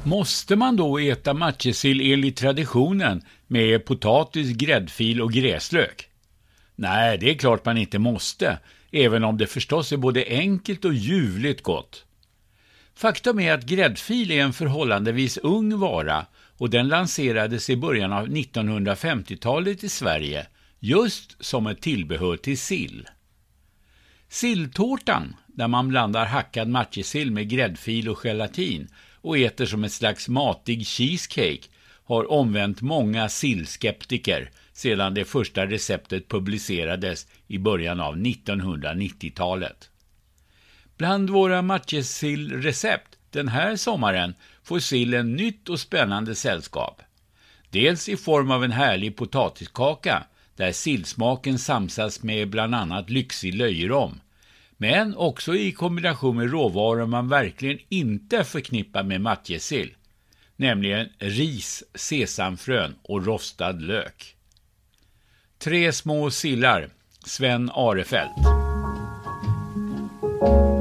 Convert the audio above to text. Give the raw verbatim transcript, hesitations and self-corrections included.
Måste man då äta matjessill enligt traditionen med potatis, gräddfil och gräslök? Nej, det är klart man inte måste, även om det förstås är både enkelt och ljuvligt gott. Faktum är att gräddfil är en förhållandevis ung vara och den lanserades i början av nittonhundrafemtiotalet i Sverige just som ett tillbehör till sill. Silltårtan, där man blandar hackad matjessill med gräddfil och gelatin och äter som ett slags matig cheesecake, har omvänt många sillskeptiker sedan det första receptet publicerades i början av nittonhundranittiotalet. Bland våra matjessillrecept den här sommaren får sillen nytt och spännande sällskap. Dels i form av en härlig potatiskaka där sillsmaken samsas med bland annat lyxig löjrom, men också i kombination med råvaror man verkligen inte förknippar med matjessill, nämligen ris, sesamfrön och rostad lök. Tre små sillar, Sven Arefelt.